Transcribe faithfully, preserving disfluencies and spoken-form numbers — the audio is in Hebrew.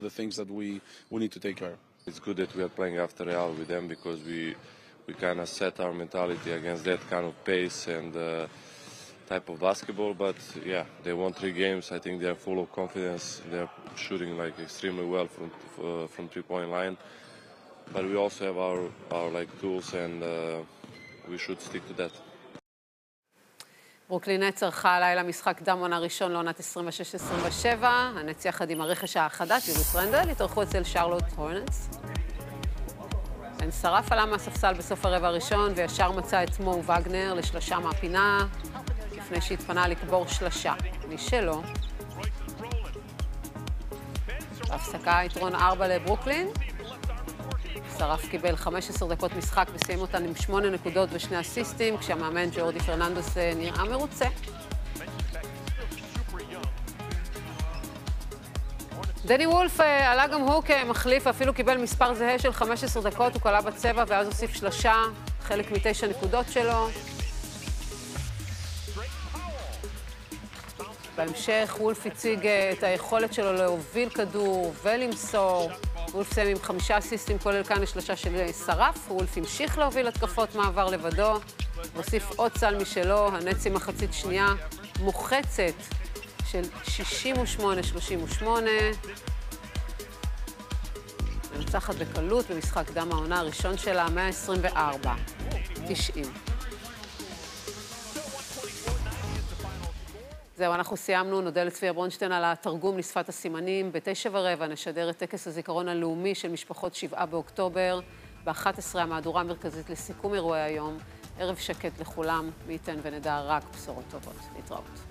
the things that we, we need to take care of. It's good that we are playing after Real with them because we we kind of set our mentality against that kind of pace and uh, type of basketball. But yeah, they won three games. I think they are full of confidence. They are shooting like extremely well from uh, from three-point line. But we also have our our like tools, and uh, we should stick to that. ברוקלין נץ ערכה הלילה משחק קדם עונה ראשון לעונת עשרים ושש עשרים ושבע. הנץ יחד עם הרכש החדש, יוליוס רנדל, התארחו אצל שרלוט הורנטס. בן שרף עלה מהספסל בסוף הרבע הראשון וישר מצא את מו וגנר לשלושה מהפינה, לפני שהתפנה לקבור שלשה. משלו. בהפסקה יתרון ארבע לברוקלין. שרף קיבל חמש עשרה דקות משחק וסיים אותן עם שמונה נקודות ושני אסיסטים, כשהמאמן ג'ורדי פרננדס נראה מרוצה. דני וולף עלה גם הוא כמחליף, אפילו קיבל מספר זהה של חמש עשרה דקות, הוא קלה בצבע ואז הוסיף שלושה, חלק מתשע נקודות שלו. בהמשך וולף הציג את היכולת שלו להוביל כדור ולמסור. וולף סיים עם חמישה אסיסטים, כולל כאן לשלושה של שרף. וולף המשיך להוביל התקפות מעבר לבדו, הוסיף עוד סל משלו. הנץ עם מחצית שנייה מוחצת של שישים ושמונה שלושים ושמונה. מנצחת בקלות במשחק קדם העונה הראשון שלה, מאה עשרים וארבע תשעים. זהו, אנחנו סיימנו. נודה לצביה ברונשטיין על התרגום לשפת הסימנים. בתשע ורבע נשדר את טקס הזיכרון הלאומי של משפחות שבעה באוקטובר. ב-אחת עשרה המהדורה המרכזית לסיכום אירועי היום. ערב שקט לכולם, מי ייתן ונדע רק בשורות טובות. להתראות.